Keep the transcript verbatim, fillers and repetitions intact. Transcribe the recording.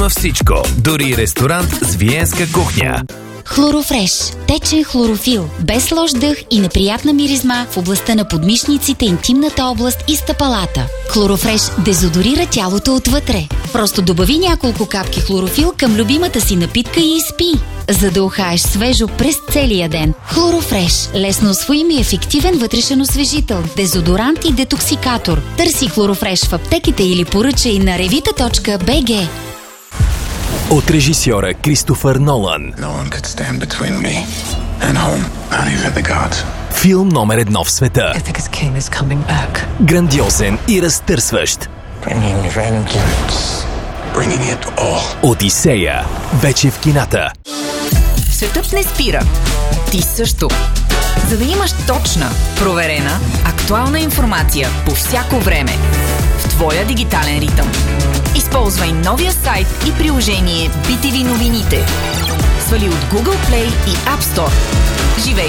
всичко, дори ресторант с виенска кухня. Хлорофреш. Течен хлорофил. Без лош дъх и неприятна миризма в областта на подмишниците, интимната област и стъпалата. Хлорофреш дезодорира тялото отвътре. Просто добави няколко капки хлорофил към любимата си напитка и изпи, за да ухаеш свежо през целия ден. Хлорофреш. Лесно усвоим и ефективен вътрешен освежител, дезодорант и детоксикатор. Търси Хлорофреш в аптеките или поръчай на ревита точка би джи. От режисьора Кристофър Нолан. No one could stand between me and home, not even the gods. Филм номер едно в света. Ithaca's king is coming back. Грандиозен и разтърсващ. Bringing vengeance. Bringing it all. Одисея. Вече в кината. Светът не спира. Ти също. За да имаш точна, проверена, актуална информация по всяко време. В твоя дигитален ритъм. Използвай новия сайт и приложение би ти ви новините. Свали от Google Play и App Store. Живей